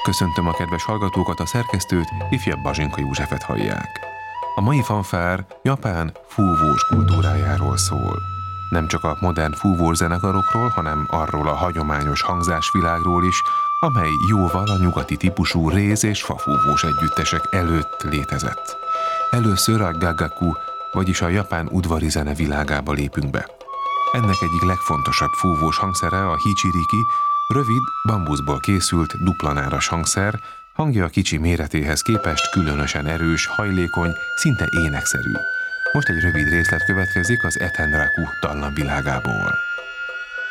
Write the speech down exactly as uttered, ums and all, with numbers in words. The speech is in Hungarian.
Köszöntöm a kedves hallgatókat, a szerkesztőt, ifjabb Bazsinka Józsefet hallják. A mai fanfár Japán fúvós kultúrájáról szól. Nem csak a modern fúvós zenekarokról, hanem arról a hagyományos hangzásvilágról is, amely jóval a nyugati típusú réz- és fafúvós együttesek előtt létezett. Először a gagaku, vagyis a japán udvari zene világába lépünk be. Ennek egyik legfontosabb fúvós hangszere a hichiriki, rövid, bambuszból készült duplanáras hangszer, hangja a kicsi méretéhez képest különösen erős, hajlékony, szinte énekszerű. Most egy rövid részlet következik az Etenraku dallamvilágából.